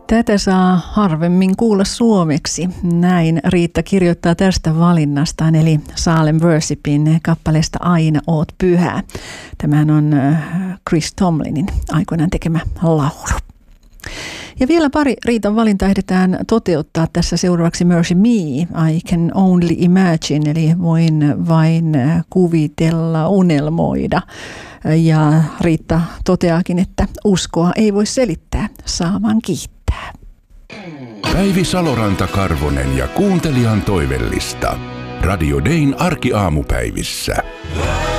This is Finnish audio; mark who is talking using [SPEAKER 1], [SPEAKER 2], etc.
[SPEAKER 1] Tätä saa harvemmin kuulla suomeksi. Näin Riitta kirjoittaa tästä valinnastaan, eli Salem Worshipin kappaleesta Aina oot pyhä. Tämähän on Chris Tomlinin aikoinaan tekemä laulu. Ja vielä pari Riitan valintaa ehditään toteuttaa tässä seuraavaksi Mercy Me, I Can Only Imagine, eli voin vain kuvitella, unelmoida. Ja Riitta toteaakin, että uskoa ei voi selittää, saa vaan kiittää.
[SPEAKER 2] Päivi Saloranta-Karvonen ja kuuntelijan toivellista. Radio Dayn arkiaamupäivissä.